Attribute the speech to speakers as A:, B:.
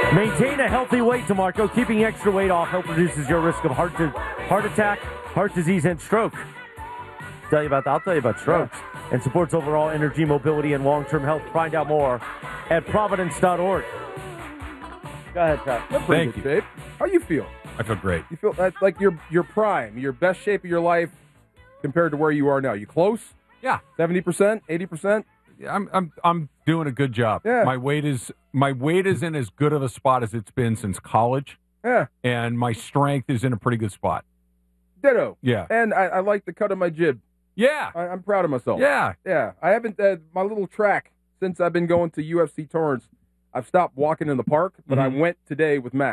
A: Maintain a healthy weight, DeMarco. Keeping extra weight off helps reduces your risk of heart attack, heart disease, and stroke. I'll tell you about strokes. And supports overall energy, mobility, and long-term health. Find out more at Providence.org. Go ahead, Pat.
B: Thank you,
C: babe. How you feel?
B: I feel great.
C: You feel that's like your prime, your best shape of your life compared to where you are now. You close?
B: Yeah.
C: 70%, 80%?
B: I'm doing a good job.
C: Yeah.
B: My weight is in as good of a spot as it's been since college.
C: Yeah.
B: And my strength is in a pretty good spot.
C: Ditto.
B: Yeah.
C: And I like the cut of my jib.
B: Yeah.
C: I'm proud of myself.
B: Yeah.
C: Yeah. I haven't, my little track, since I've been going to UFC tournaments, I've stopped walking in the park, but I went today with Matt.